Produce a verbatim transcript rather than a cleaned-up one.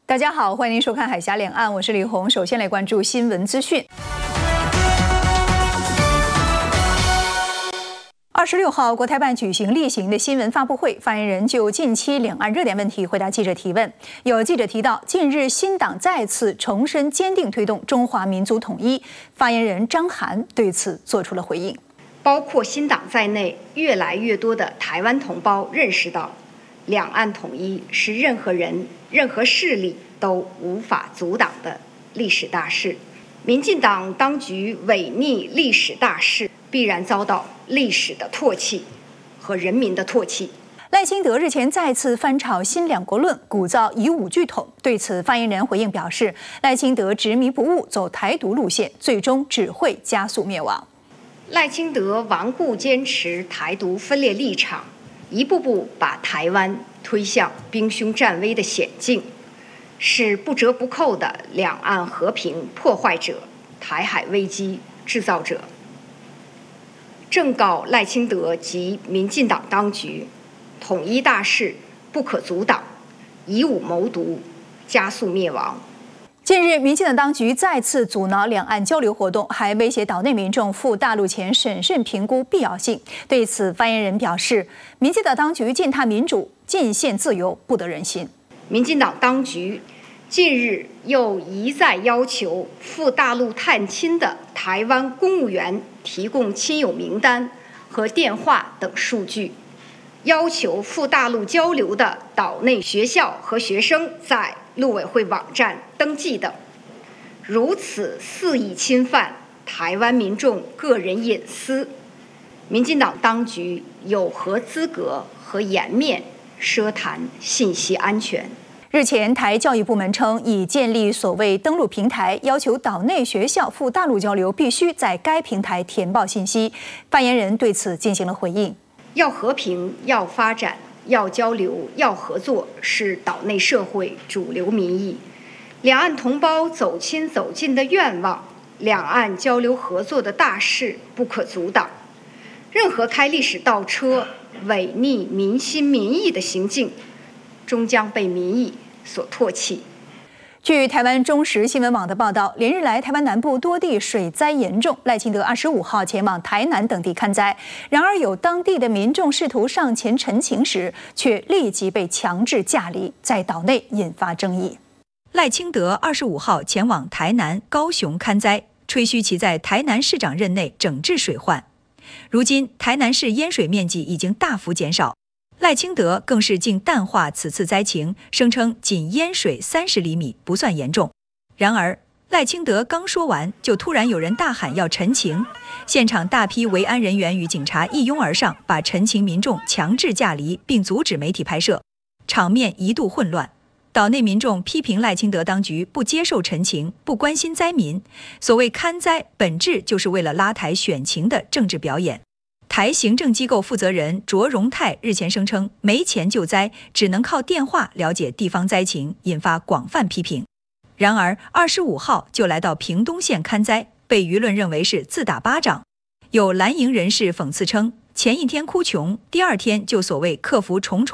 大家好，欢迎收看《海峡两岸》，我是李红。首先来关注新闻资讯。二十六号，国台办举行例行的新闻发布会，发言人就近期两岸热点问题回答记者提问。有记者提到，近日新党再次重申坚定推动中华民族统一，发言人张涵对此做出了回应。 包括新党在内，越来越多的台湾同胞认识到，两岸统一是任何人、任何势力都无法阻挡的历史大事。民进党当局违逆历史大势，必然遭到历史的唾弃和人民的唾弃。 赖清德日前再次翻炒新两国论，鼓噪以武拒统。对此，发言人回应表示，赖清德执迷不悟，走台独路线，最终只会加速灭亡。 赖清德顽固坚持台独分裂立场，一步步把台湾推向兵凶战危的险境，是不折不扣的两岸和平破坏者、台海危机制造者。正告赖清德及民进党当局，统一大势不可阻挡，以武谋独，加速灭亡。 近日，民进党当局再次阻挠两岸交流活动，还威胁岛内民众赴大陆前审慎评估必要性。对此，发言人表示，民进党当局践踏民主、尽限自由，不得人心。 民进党当局近日又一再要求赴大陆探亲的台湾公务员提供亲友名单和电话等数据，要求赴大陆交流的岛内学校和学生在陆委会网站登记等，如此肆意侵犯台湾民众个人隐私，民进党当局有何资格和颜面奢谈信息安全？ 日前，台教育部门称已建立所谓登录平台，要求岛内学校赴大陆交流必须在该平台填报信息。发言人对此进行了回应： 要和平，要发展，要交流，要合作，是岛内社会主流民意。两岸同胞走亲走近的愿望，两岸交流合作的大势不可阻挡。任何开历史倒车、违逆民心民意的行径，终将被民意所唾弃。 据台湾中时新闻网的报道，连日来台湾南部多地水灾严重，赖清德二十五号前往台南等地勘灾。然而，有当地的民众试图上前陈情时，却立即被强制驾离，在岛内引发争议。 赖清德二十五号前往台南、高雄勘灾，吹嘘其在台南市长任内整治水患。如今，台南市淹水面积已经大幅减少。赖清德更是竟淡化此次灾情，声称仅淹水三十厘米不算严重。然而，赖清德刚说完，就突然有人大喊要陈情，现场大批维安人员与警察一拥而上，把陈情民众强制驾离，并阻止媒体拍摄，场面一度混乱。岛内民众批评赖清德当局不接受陈情，不关心灾民，所谓勘灾本质就是为了拉抬选情的政治表演。台行政机构负责人卓荣泰日前声称，没钱救灾，只能靠电话了解地方灾情，引发广泛批评。然而，二十五号就来到屏东县勘灾，被舆论认为是自打巴掌。有蓝营人士讽刺称，前一天哭穷，第二天就所谓克服重重